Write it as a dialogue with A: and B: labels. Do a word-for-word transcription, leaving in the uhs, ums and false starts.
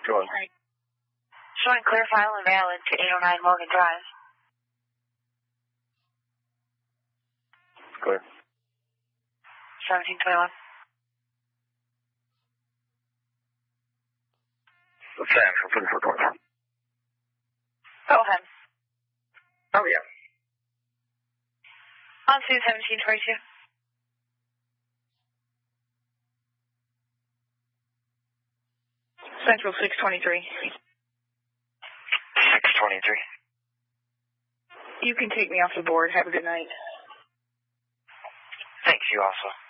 A: Go on.
B: Right. Showing clear file invalid to eight oh nine Morgan Drive.
A: Clear.
B: seventeen twenty-one.
A: What's that? I'm putting for going.
B: Go ahead.
A: Oh, yeah.
B: On to seventeen twenty-two. Central six twenty-three.
A: six twenty-three.
B: You can take me off the board. Have a good night.
A: Thanks, you also.